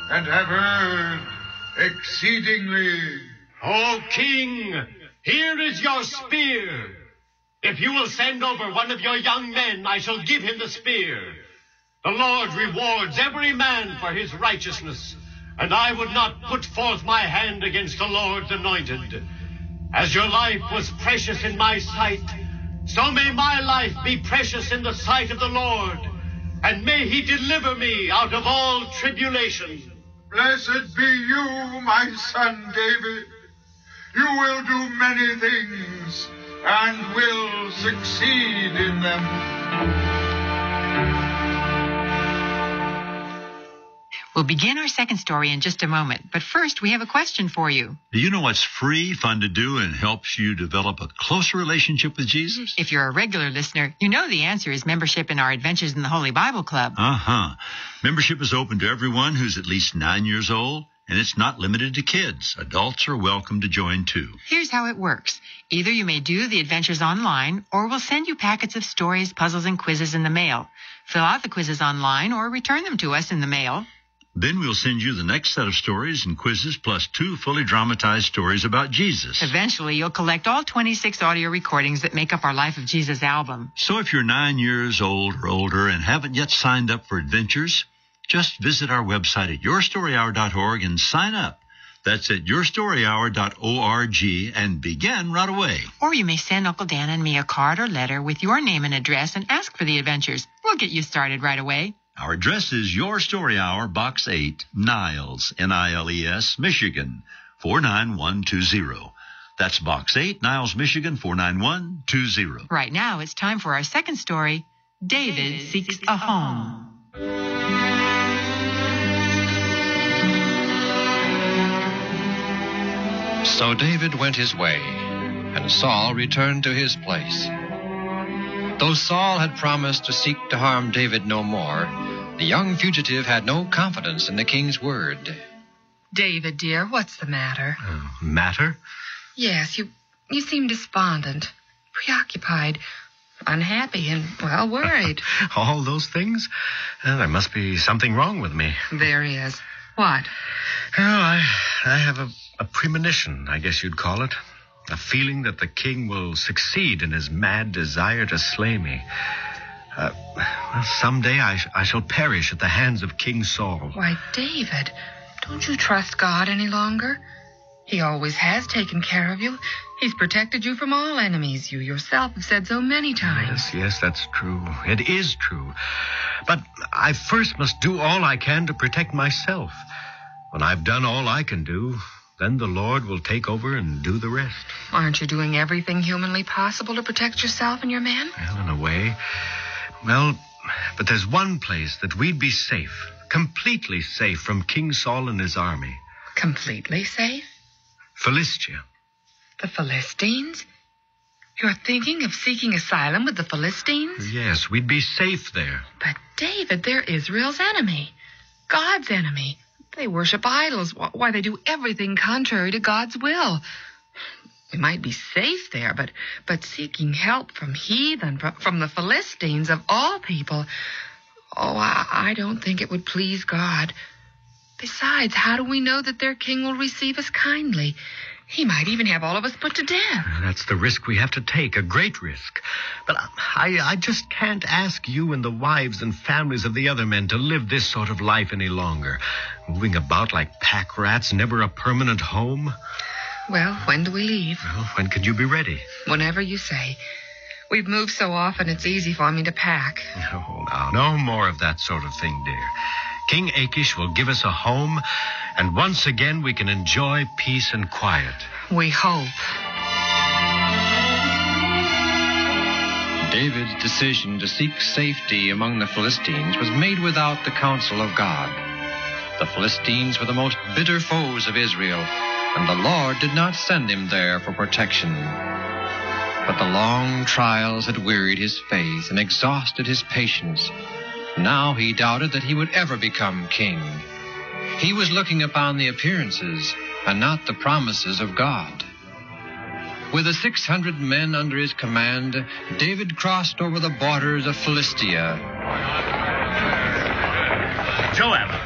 and have erred exceedingly. O king, here is your spear. If you will send over one of your young men, I shall give him the spear. The Lord rewards every man for his righteousness, and I would not put forth my hand against the Lord's anointed. As your life was precious in my sight, so may my life be precious in the sight of the Lord, and may he deliver me out of all tribulation. Blessed be you, my son David. You will do many things and will succeed in them. We'll begin our second story in just a moment, but first we have a question for you. Do you know what's free, fun to do, and helps you develop a closer relationship with Jesus? If you're a regular listener, you know the answer is membership in our Adventures in the Holy Bible Club. Membership is open to everyone who's at least 9 years old, and it's not limited to kids. Adults are welcome to join, too. Here's how it works. Either you may do the adventures online, or we'll send you packets of stories, puzzles, and quizzes in the mail. Fill out the quizzes online or return them to us in the mail. Then we'll send you the next set of stories and quizzes, plus 2 fully dramatized stories about Jesus. Eventually, you'll collect all 26 audio recordings that make up our Life of Jesus album. So if you're 9 years old or older and haven't yet signed up for Adventures, just visit our website at yourstoryhour.org and sign up. That's at yourstoryhour.org and begin right away. Or you may send Uncle Dan and me a card or letter with your name and address and ask for the Adventures. We'll get you started right away. Our address is Your Story Hour, Box 8, Niles, Niles, Michigan, 49120. That's Box 8, Niles, Michigan, 49120. Right now, it's time for our second story, David Seeks a Home. So David went his way, and Saul returned to his place. Though Saul had promised to seek to harm David no more, the young fugitive had no confidence in the king's word. David, dear, what's the matter? Matter? Yes, you seem despondent, preoccupied, unhappy, and, well, worried. All those things? There must be something wrong with me. There is. What? Well, I have a premonition, I guess you'd call it. A feeling that the king will succeed in his mad desire to slay me. Someday I shall perish at the hands of King Saul. Why, David, don't you trust God any longer? He always has taken care of you. He's protected you from all enemies. You yourself have said so many times. Yes, that's true. It is true. But I first must do all I can to protect myself. When I've done all I can do, then the Lord will take over and do the rest. Aren't you doing everything humanly possible to protect yourself and your men? Well, in a way. Well, but there's one place that we'd be safe, completely safe from King Saul and his army. Completely safe? Philistia. The Philistines? You're thinking of seeking asylum with the Philistines? Yes, we'd be safe there. But, David, they're Israel's enemy. God's enemy. They worship idols. Why, they do everything contrary to God's will. We might be safe there, but seeking help from heathen, from the Philistines of all people, I don't think it would please God. Besides, how do we know that their king will receive us kindly? He might even have all of us put to death. That's the risk we have to take, a great risk. But I just can't ask you and the wives and families of the other men to live this sort of life any longer. Moving about like pack rats, never a permanent home. Well, when do we leave? Well, when could you be ready? Whenever you say. We've moved so often, it's easy for me to pack. No more of that sort of thing, dear. King Achish will give us a home, and once again we can enjoy peace and quiet. We hope. David's decision to seek safety among the Philistines was made without the counsel of God. The Philistines were the most bitter foes of Israel, and the Lord did not send him there for protection. But the long trials had wearied his faith and exhausted his patience. Now he doubted that he would ever become king. He was looking upon the appearances and not the promises of God. With the 600 men under his command, David crossed over the borders of Philistia. Joab,